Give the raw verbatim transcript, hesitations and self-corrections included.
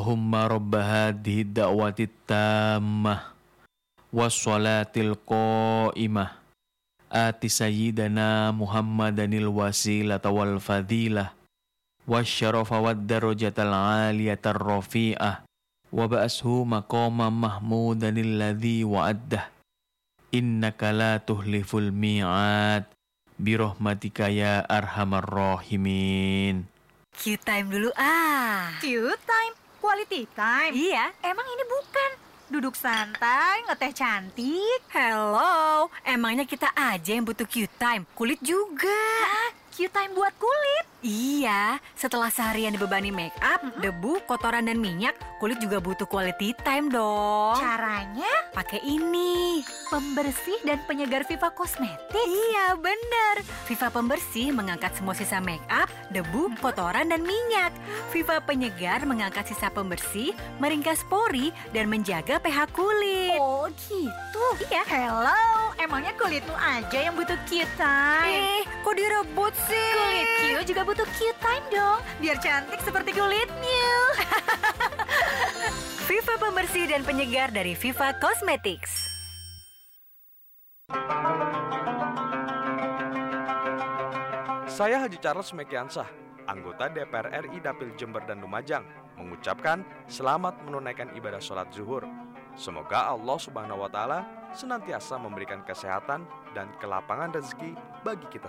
Allahumma rabba hadhihi da'wati tammah wassalatil qa'imah ati sayyidana Muhammadanil wasilata wal fadilah wasyarafa wad darajatal aliyatar rafi'ah wa ba'ashu maqama mahmudanil ladzi wa'addah innaka la tuhliful mi'ad birahmatika ya arhamar rahimin. Q-time dulu ah. Q-time? Quality time? Iya. Emang ini bukan duduk santai, ngeteh cantik? Hello, emangnya kita aja yang butuh Q-time? Kulit juga. Hah? Q-time buat kulit? Iya, setelah seharian dibebani make up, mm-hmm. debu, kotoran, dan minyak, kulit juga butuh quality time dong. Caranya? Pakai ini. Pembersih dan penyegar Viva Cosmetics? Iya, bener. Viva Pembersih mengangkat semua sisa make up, debu, kotoran, dan minyak. Viva Penyegar mengangkat sisa pembersih, meringkas pori, dan menjaga pH kulit. Oh, gitu? Iya. Hello, emangnya kulitmu aja yang butuh Q-time? Eh, kok direbut sih? Kulit Q juga butuh Q-time dong, biar cantik seperti kulitnya. Viva Pembersih dan Penyegar dari Viva Cosmetics. Saya Haji Charles Mekiansah, anggota D P R R I Dapil Jember dan Lumajang, mengucapkan selamat menunaikan ibadah sholat zuhur. Semoga Allah Subhanahu wa Ta'ala senantiasa memberikan kesehatan dan kelapangan rezeki bagi kita